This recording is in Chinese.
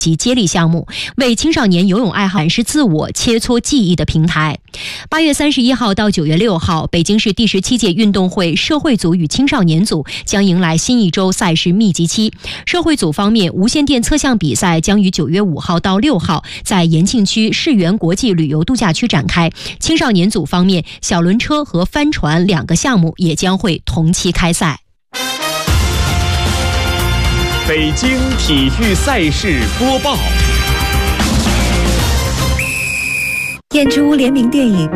及接力项目，为青少年游泳爱好展示自我、切磋技艺的平台。8月31号到9月6号，北京市第17届运动会社会组与青少年组将迎来新一周赛事密集期。社会组方面，无线电测向比赛将于9月5号到6号在延庆区世园国际旅游度假区展开。青少年组方面，小轮车和帆船2个项目也将会同期开赛。 北京体育赛事播报。 演出联名电影